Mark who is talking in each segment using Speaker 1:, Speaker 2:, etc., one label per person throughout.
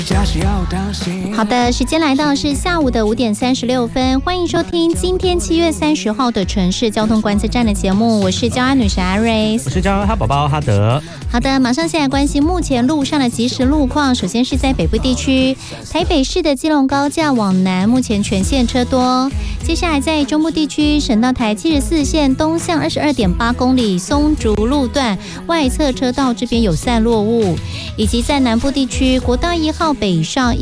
Speaker 1: 好的，时间来到是下午的5点36分，欢迎收听今天7月30号的城市交通观测站的节目，我是交安女神阿瑞，
Speaker 2: 我是交安哈宝宝哈德。
Speaker 1: 好的，马上先来关心目前路上的即时路况。首先是在北部地区，台北市的基隆高架往南目前全线车多。接下来在中部地区，省道台74线东向22.8公里松竹路段外侧车道这边有散落物，以及在南部地区国道1号北上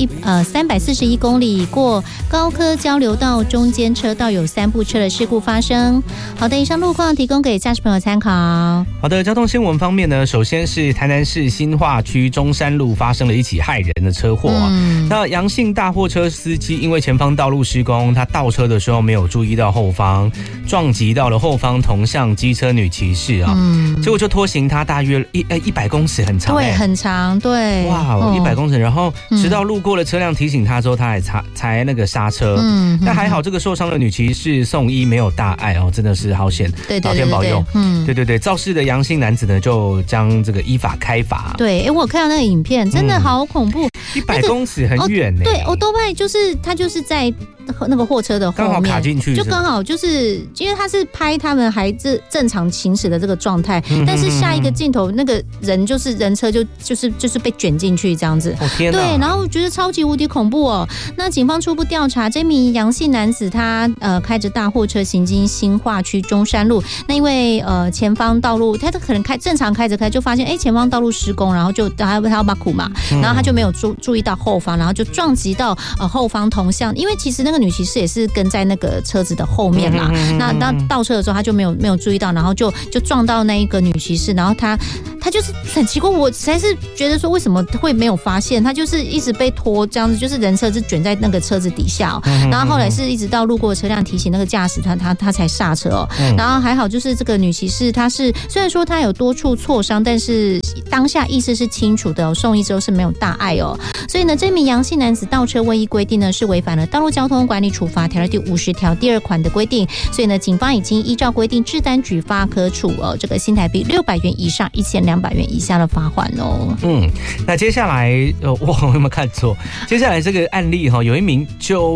Speaker 1: 341公里过高科交流道中间车道有3部车的事故发生。好的，以上路况提供给驾驶朋友参考。
Speaker 2: 好的，交通新闻方面呢，首先是台南市新化区中山路发生了一起害人的车祸那阳性大货车司机因为前方道路施工，他倒车的时候没有注意到后方，撞击到了后方同向机车女骑士结果就拖行他大约100公尺，很长
Speaker 1: 对，很长，对，
Speaker 2: 哇，100公尺，然后直到路过了车辆提醒他之后，他才那个刹车但还好这个受伤的女骑士送医没有大碍真的是好险，老天保佑。对，肇事的阳性男子呢就将这个依法开罚。
Speaker 1: 对，我有看到那个影片，真的好恐怖
Speaker 2: ，100公尺很远呢。
Speaker 1: 对，欧多拜就是他就是在那个货车的后面，
Speaker 2: 刚好卡进去，
Speaker 1: 就刚好就是因为他是拍他们还正常行驶的这个状态，但是下一个镜头那个人就是人车就是被卷进去这样子。
Speaker 2: 天哪！
Speaker 1: 对，然后我觉得超级无敌恐怖那警方初步调查，这名阳性男子他开着大货车行经新化区中山路，那因为前方道路他可能正常开着就发现前方道路施工，然后就他要把苦嘛，然后他就没有注意到后方，然后就撞击到后方同向，因为其实那个女骑士也是跟在那个车子的后面啦，那倒车的时候他就没有注意到，然后就撞到那一个女骑士，然后他就是很奇怪，我实在是觉得说为什么会没有发现，他就是一直被拖这样子，就是人车是卷在那个车子底下然后后来是一直到路过的车辆提醒那个驾驶他才刹车然后还好就是这个女骑士她是虽然说她有多处挫伤，但是当下意识是清楚的送医之后是没有大碍所以呢这名阳性男子倒车未依规定呢是违反了道路交通管理处罚条例第50条第2款的规定，所以呢警方已经依照规定制单举发，可处这个新台币600元以上1200元以下的罚款
Speaker 2: 那接下来我有没有看错？接下来这个案例有一名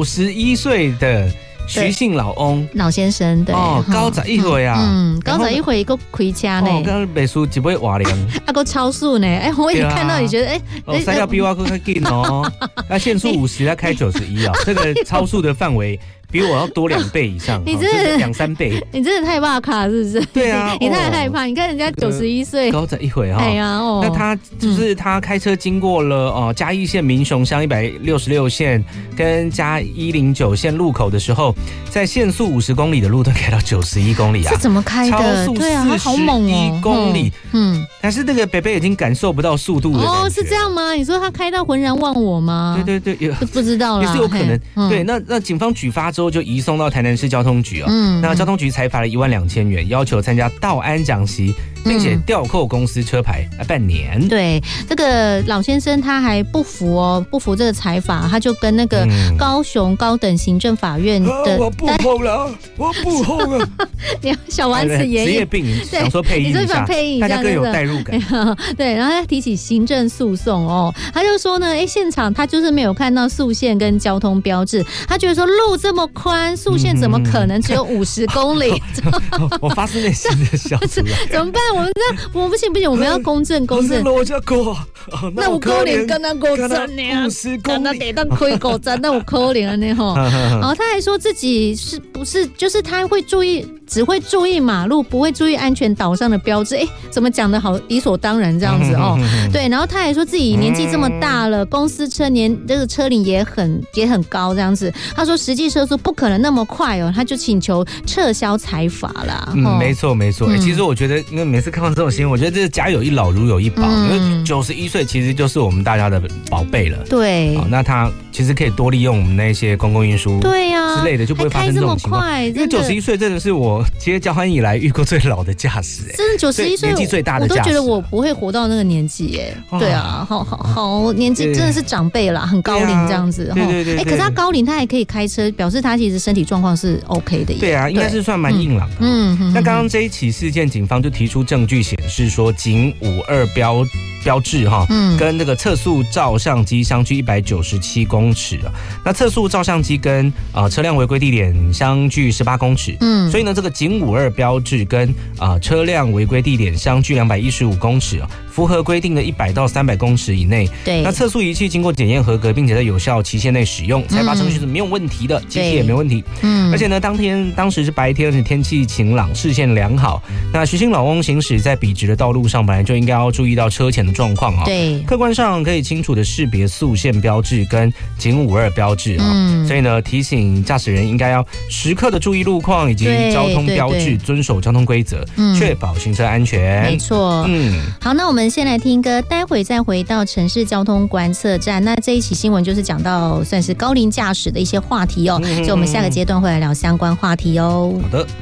Speaker 2: 91岁的徐姓老翁
Speaker 1: 老先生，对
Speaker 2: 高十一岁
Speaker 1: 高十一岁一个开车呢
Speaker 2: 刚刚没输一杯瓦凉
Speaker 1: 个超速呢我一看到也觉得
Speaker 2: 塞要比我更紧他限速50他开91这个超速的范围比我要多2倍以上，
Speaker 1: 你真的
Speaker 2: 2-3倍，
Speaker 1: 你真的太怕卡是不是？
Speaker 2: 对啊，
Speaker 1: 你太害怕。你看人家91岁，
Speaker 2: 高着一回
Speaker 1: 那
Speaker 2: 他就是他开车经过了嘉义县民雄乡166线跟嘉109线路口的时候，在限速50公里的路段开到91公里
Speaker 1: 这怎么开的？
Speaker 2: 超速
Speaker 1: 对啊，他好猛
Speaker 2: 41公里。但是那个北北已经感受不到速度了。
Speaker 1: 是这样吗？你说他开到浑然忘我吗？
Speaker 2: 对，
Speaker 1: 不知道啦，
Speaker 2: 也是有可能。对，那警方举发之后就移送到台南市交通局那交通局裁罚了12000元，要求参加道安讲习，并且吊扣公司车牌半年。
Speaker 1: 对，这个老先生他还不服这个裁罚，他就跟那个高雄高等行政法院的
Speaker 2: 我不碰了，
Speaker 1: 小丸子爷爷
Speaker 2: 职业病，想说配音一下，大家更有代入感。
Speaker 1: 对，然后他提起行政诉讼他就说呢，现场他就是没有看到速限跟交通标志，他觉得说路这么宽，速限怎么可能只有50公里？
Speaker 2: 我发自内心的笑出来。
Speaker 1: 怎么办？我不行，我们要公正。那我可怜跟他公正呢
Speaker 2: ，50公里，
Speaker 1: 跟他得当亏狗真，那我可怜了呢然后他还说自己是不是就是他会注意，只会注意马路，不会注意安全岛上的标志。怎么讲的好理所当然这样子对，然后他还说自己年纪这么大了，公司这个车龄也很高这样子。他说实际车速不可能那么快他就请求撤销裁罚啦。
Speaker 2: 没错。其实我觉得，因为每次看到这种新闻，我觉得这是家有一老如有一宝。因为91岁其实就是我们大家的宝贝了。
Speaker 1: 对，
Speaker 2: 那他其实可以多利用我们那些公共运输，
Speaker 1: 对呀
Speaker 2: 之类的，就不会发生这种情况。因为91岁真的是我接交换以来遇过最老的驾驶，
Speaker 1: 真的91岁
Speaker 2: 年纪最大的驾驶，
Speaker 1: 我都觉得我不会活到那个年纪对啊，好年纪真的是长辈啦，很高龄这样子。
Speaker 2: 对。
Speaker 1: 可是他高龄他还可以开车，表示他其实身体状况是 OK 的。
Speaker 2: 对啊，应该是算蛮硬朗的。那刚刚这一起事件，警方就提出证据显示说，警52标标志哈，跟这个测速照相机相距197公尺啊。那测速照相机跟车辆违规地点相距18公尺，所以呢，这个警52标志跟车辆违规地点相距215公尺啊，符合规定的100到300公尺以内。
Speaker 1: 对，
Speaker 2: 那测速仪器经过检验合格，并且在有效期限内使用，采发程序是没有问题的，机器也没问题。而且呢，当时是白天，而且天气晴朗，视线良好。那徐姓老翁行驶在笔直的道路上，本来就应该要注意到车前的状况啊。
Speaker 1: 对，
Speaker 2: 客观上可以清楚的识别速限标志跟警52标志啊。所以呢，提醒驾驶人应该要时刻的注意路况以及交通标志，遵守交通规则，确保行车安全。
Speaker 1: 没错。好，那我们先来听歌，待会再回到城市交通观测站。那这一期新闻就是讲到算是高龄驾驶的一些话题哦，所以我们下个阶段会来聊相关话题哦。
Speaker 2: 好的。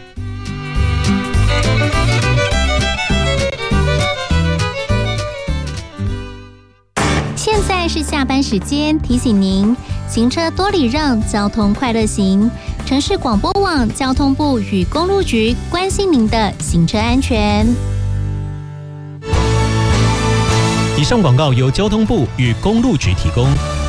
Speaker 1: 现在是下班时间，提醒您行车多礼让，交通快乐行。城市广播网交通部与公路局关心您的行车安全。
Speaker 3: 以上广告由交通部与公路局提供。